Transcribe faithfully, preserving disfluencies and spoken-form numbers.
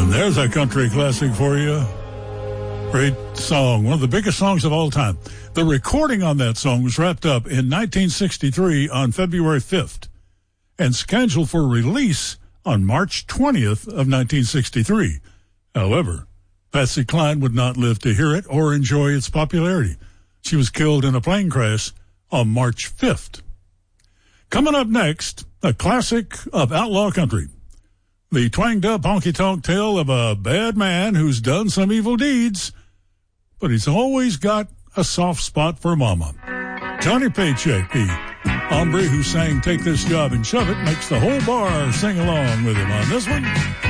And there's a country classic for you. Great song, one of the biggest songs of all time. The recording on that song was wrapped up in nineteen sixty-three on February fifth and scheduled for release on March twentieth of nineteen sixty-three. However, Patsy Cline would not live to hear it or enjoy its popularity. She was killed in a plane crash on March fifth. Coming up next, a classic of outlaw country. The twanged-up honky-tonk tale of a bad man who's done some evil deeds, but he's always got a soft spot for mama. Johnny Paycheck, the hombre who sang Take This Job and Shove It, makes the whole bar sing along with him on this one.